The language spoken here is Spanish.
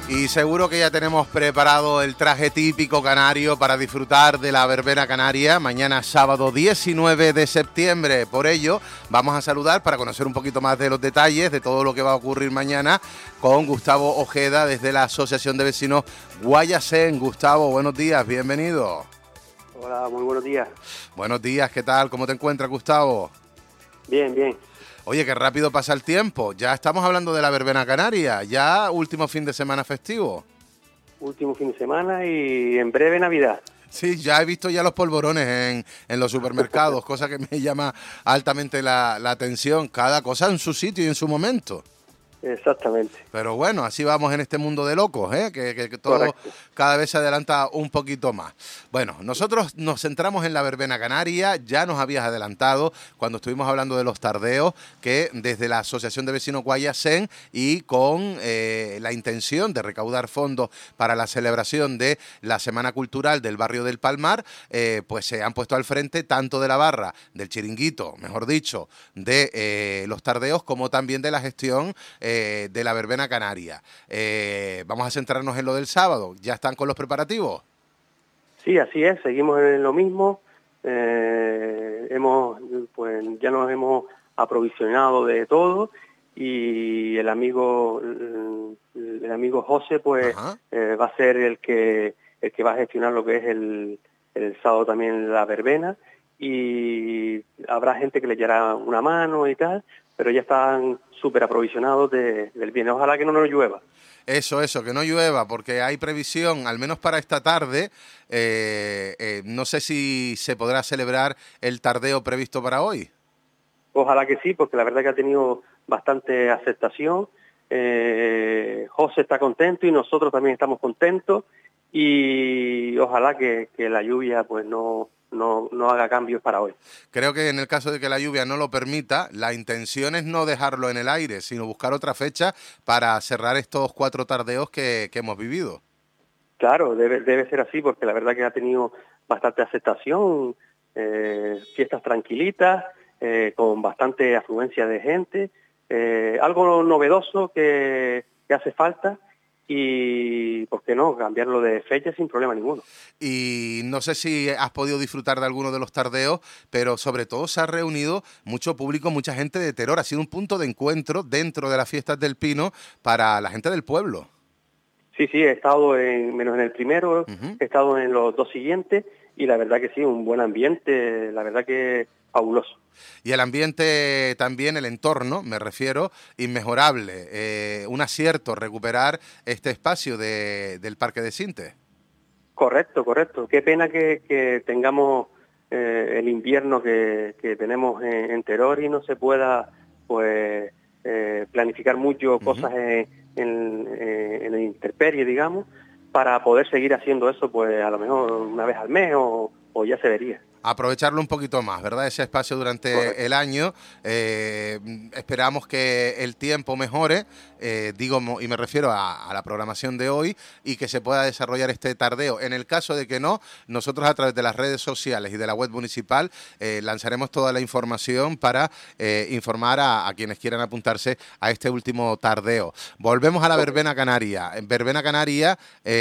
Y seguro que ya tenemos preparado el traje típico canario para disfrutar de la verbena canaria mañana sábado 19 de septiembre. Por ello, vamos a saludar para conocer un poquito más de los detalles de todo lo que va a ocurrir mañana con Gustavo Ojeda desde la Asociación de Vecinos Guayasen. Gustavo, buenos días, bienvenido. Hola, muy buenos días. Buenos días, ¿qué tal? ¿Cómo te encuentras, Gustavo? Bien, bien. Oye, qué rápido pasa el tiempo. Ya estamos hablando de la verbena canaria. Ya último fin de semana festivo. Último fin de semana y en breve Navidad. Sí, ya he visto ya los polvorones en los supermercados, cosa que me llama altamente la atención. Cada cosa en su sitio y en su momento. Exactamente. Pero bueno, así vamos en este mundo de locos, ¿eh? Que todo Correcto. cada vez se adelanta un poquito más. Bueno, nosotros nos centramos en la verbena canaria. Ya nos habías adelantado cuando estuvimos hablando de los tardeos que desde la Asociación de Vecinos Guayasen y con la intención de recaudar fondos para la celebración de la Semana Cultural del Barrio del Palmar, pues se han puesto al frente tanto de la barra, del chiringuito, mejor dicho, de los tardeos, como también de la gestión de la verbena canaria. Vamos a centrarnos en lo del sábado. ¿Ya están con los preparativos? Sí, así es, seguimos en lo mismo. Ya nos hemos aprovisionado de todo y el amigo José va a ser el que va a gestionar lo que es el sábado también la verbena, y habrá gente que le echará una mano y tal, pero ya están súper aprovisionados del bien. Ojalá que no nos llueva. Eso, que no llueva, porque hay previsión, al menos para esta tarde. No sé si se podrá celebrar el tardeo previsto para hoy. Ojalá que sí, porque la verdad que ha tenido bastante aceptación. José está contento y nosotros también estamos contentos, y ojalá que la lluvia pues no haga cambios para hoy. Creo que en el caso de que la lluvia no lo permita, la intención es no dejarlo en el aire, sino buscar otra fecha para cerrar estos 4 tardeos que hemos vivido. Claro, debe ser así, porque la verdad que ha tenido bastante aceptación, fiestas tranquilitas, con bastante afluencia de gente, algo novedoso que hace falta, y ¿por qué no? Cambiarlo de fecha sin problema ninguno. Y no sé si has podido disfrutar de alguno de los tardeos, pero sobre todo se ha reunido mucho público, mucha gente de Teror. Ha sido un punto de encuentro dentro de las fiestas del Pino para la gente del pueblo. Sí, he estado menos en el primero, he estado en los 2 siguientes, y la verdad que sí, un buen ambiente, la verdad que fabuloso. Y el ambiente también, el entorno, me refiero, inmejorable. Un acierto recuperar este espacio del Parque de Sinte. Correcto. Qué pena que tengamos el invierno que tenemos en Teror y no se pueda pues planificar mucho cosas en el intemperie, digamos, para poder seguir haciendo eso pues a lo mejor una vez al mes o ya se vería. Aprovecharlo un poquito más, ¿verdad? Ese espacio durante Correcto. el año. Esperamos que el tiempo mejore, y me refiero a la programación de hoy, y que se pueda desarrollar este tardeo. En el caso de que no, nosotros a través de las redes sociales y de la web municipal lanzaremos toda la información para informar a quienes quieran apuntarse a este último tardeo. Volvemos a la verbena canaria. En verbena canaria